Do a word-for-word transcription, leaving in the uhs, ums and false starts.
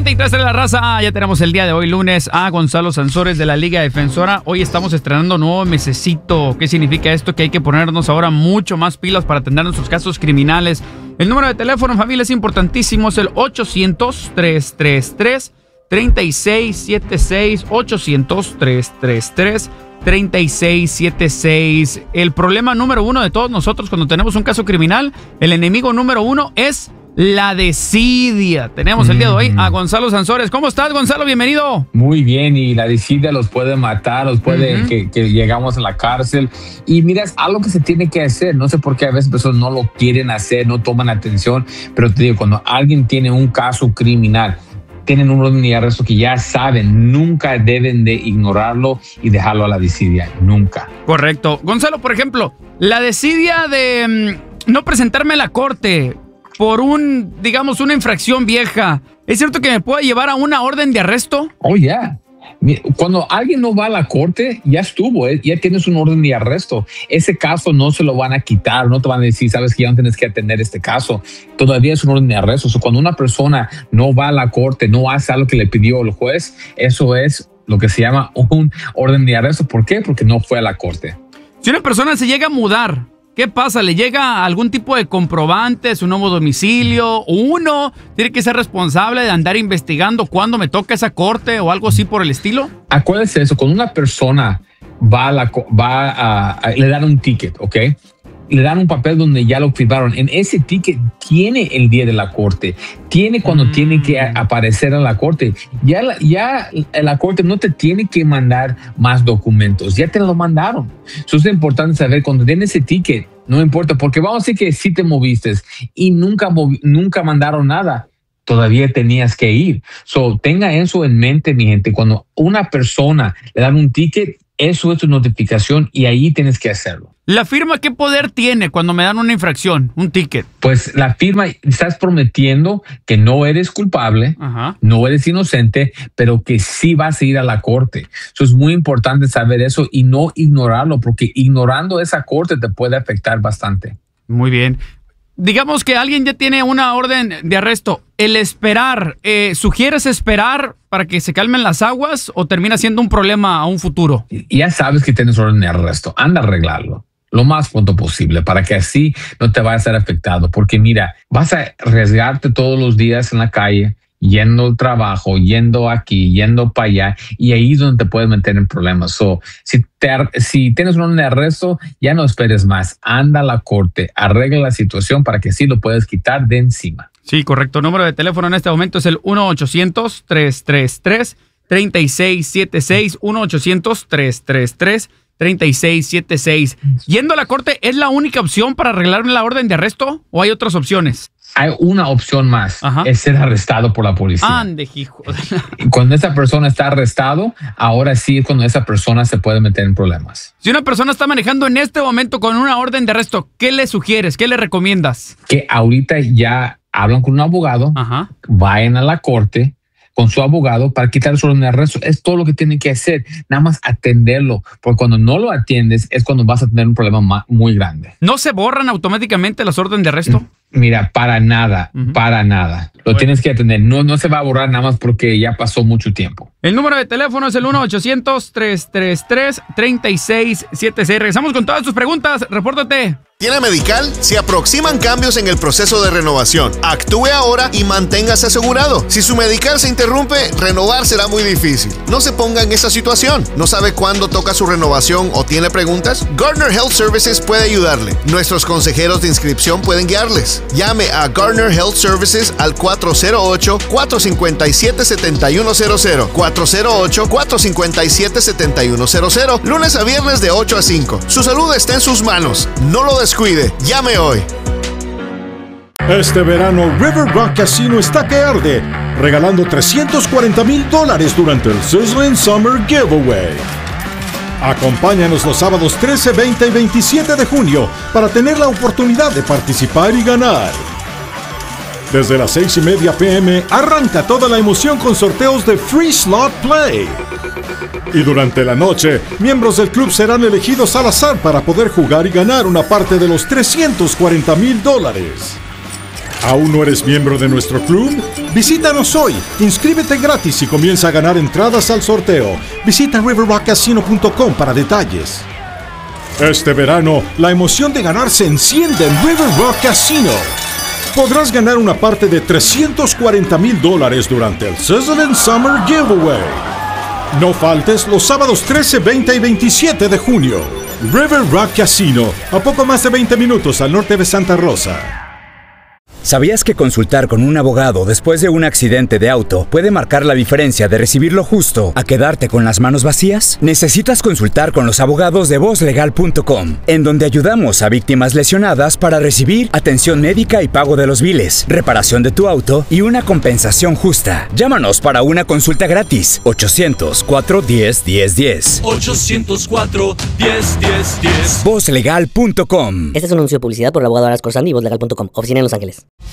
siete y tres de la raza. Ya tenemos el día de hoy, lunes, a Gonzalo Sansores de la Liga Defensora. Hoy estamos estrenando nuevo mesecito. ¿Qué significa esto? Que hay que ponernos ahora mucho más pilas para atender nuestros casos criminales. El número de teléfono, familia, es importantísimo. Es el ochocientos, trescientos treinta y tres, treinta y seis setenta y seis. ochocientos, trescientos treinta y tres, treinta y seis setenta y seis. El problema número uno de todos nosotros cuando tenemos un caso criminal, el enemigo número uno es la desidia. Tenemos el día de hoy a Gonzalo Sansores. ¿Cómo estás, Gonzalo? Bienvenido. Muy bien, y la desidia los puede matar, los puede uh-huh. que, que llegamos a la cárcel. Y mira, es algo que se tiene que hacer. No sé por qué a veces personas no lo quieren hacer, no toman atención, pero te digo, cuando alguien tiene un caso criminal, tienen un orden de arresto que ya saben, nunca deben de ignorarlo y dejarlo a la desidia, nunca. Correcto. Gonzalo, por ejemplo, la desidia de mm, no presentarme a la corte por un, digamos, una infracción vieja, ¿es cierto que me puede llevar a una orden de arresto? Oh, ya. Yeah. Cuando alguien no va a la corte, ya estuvo, ¿eh? Ya tienes un orden de arresto. Ese caso no se lo van a quitar, no te van a decir, sabes que ya no tienes que atender este caso. Todavía es un orden de arresto. O sea, cuando una persona no va a la corte, no hace algo que le pidió el juez, eso es lo que se llama un orden de arresto. ¿Por qué? Porque no fue a la corte. Si una persona se llega a mudar, ¿qué pasa? ¿Le llega algún tipo de comprobante, su nuevo domicilio? ¿Uno tiene que ser responsable de andar investigando cuándo me toca esa corte o algo así por el estilo? Acuérdese eso, cuando una persona va a, la, va a, a le dan un ticket, ¿ok? Le dan un papel donde ya lo firmaron. En ese ticket tiene el día de la corte, tiene cuando mm. tiene que aparecer en la corte. Ya la, ya la corte no te tiene que mandar más documentos, ya te lo mandaron. Eso es importante saber cuando tiene ese ticket, no importa, porque vamos a decir que sí te moviste y nunca, nunca mandaron nada. Todavía tenías que ir. So, tenga eso en mente, mi gente. Cuando una persona le dan un ticket, eso es tu notificación y ahí tienes que hacerlo. ¿La firma qué poder tiene cuando me dan una infracción, un ticket? Pues la firma, estás prometiendo que no eres culpable, Ajá. no eres inocente, pero que sí vas a ir a la corte. Eso es muy importante saber eso y no ignorarlo, porque ignorando esa corte te puede afectar bastante. Muy bien. Digamos que alguien ya tiene una orden de arresto. El esperar, eh, ¿sugieres esperar para que se calmen las aguas o termina siendo un problema a un futuro? Ya sabes que tienes orden de arresto. Anda a arreglarlo lo más pronto posible para que así no te vayas a ser afectado. Porque mira, vas a arriesgarte todos los días en la calle, yendo al trabajo, yendo aquí, yendo para allá, y ahí es donde te puedes meter en problemas. So, si, te, si tienes un orden de arresto, ya no esperes más. Anda a la corte, arregla la situación para que sí lo puedas quitar de encima. Sí, correcto. El número de teléfono en este momento es el uno ochocientos, trescientos treinta y tres, treinta y seis setenta y seis. uno ochocientos, trescientos treinta y tres, treinta y seis setenta y seis. ¿Yendo a la corte es la única opción para arreglar la orden de arresto o hay otras opciones? Hay una opción más, Ajá. es ser arrestado por la policía. Ande, hijo. Cuando esa persona está arrestado, ahora sí es cuando esa persona se puede meter en problemas. Si una persona está manejando en este momento con una orden de arresto, ¿qué le sugieres? ¿Qué le recomiendas? Que ahorita ya hablan con un abogado, Ajá. vayan a la corte con su abogado para quitar su orden de arresto. Es todo lo que tienen que hacer, nada más atenderlo, porque cuando no lo atiendes es cuando vas a tener un problema muy grande. ¿No se borran automáticamente las órdenes de arresto? Mira, para nada, uh-huh. para nada. Lo bueno. tienes que atender. No, no se va a borrar nada más porque ya pasó mucho tiempo. El número de teléfono es el uno ochocientos, trescientos treinta y tres, treinta y seis setenta y seis. Regresamos con todas tus preguntas. Repórtate. ¿Tiene Medical? Se aproximan cambios en el proceso de renovación. Actúe ahora y manténgase asegurado. Si su Medical se interrumpe, renovar será muy difícil. No se ponga en esa situación. ¿No sabe cuándo toca su renovación o tiene preguntas? Gardner Health Services puede ayudarle. Nuestros consejeros de inscripción pueden guiarles. Llame a Gardner Health Services al cuatro cero ocho, cuatro cinco siete, siete uno cero cero. cuatro cero ocho, cuatro cinco siete, siete uno cero cero. Lunes a viernes de ocho a cinco. Su salud está en sus manos. No lo descuide. Llame hoy. Este verano River Rock Casino está que arde, regalando trescientos cuarenta mil dólares durante el Sizzling Summer Giveaway. Acompáñanos los sábados trece, veinte y veintisiete de junio para tener la oportunidad de participar y ganar. Desde las seis y media p m arranca toda la emoción con sorteos de Free Slot Play. Y durante la noche, miembros del club serán elegidos al azar para poder jugar y ganar una parte de los trescientos cuarenta mil dólares. ¿Aún no eres miembro de nuestro club? Visítanos hoy, inscríbete gratis y comienza a ganar entradas al sorteo. Visita river rock casino punto com para detalles. Este verano, la emoción de ganar se enciende en River Rock Casino. Podrás ganar una parte de trescientos cuarenta mil dólares durante el Sizzling Summer Giveaway. No faltes los sábados trece, veinte y veintisiete de junio. River Rock Casino, a poco más de veinte minutos al norte de Santa Rosa. ¿Sabías que consultar con un abogado después de un accidente de auto puede marcar la diferencia de recibir lo justo a quedarte con las manos vacías? Necesitas consultar con los abogados de voz legal punto com, en donde ayudamos a víctimas lesionadas para recibir atención médica y pago de los biles, reparación de tu auto y una compensación justa. Llámanos para una consulta gratis. ochocientos, cuatro diez, diez diez. ochocientos cuatro, diez, diez, diez. voz legal punto com. Este es un anuncio de publicidad por el abogado Aras Corsandi y voz legal punto com. Oficina en Los Ángeles.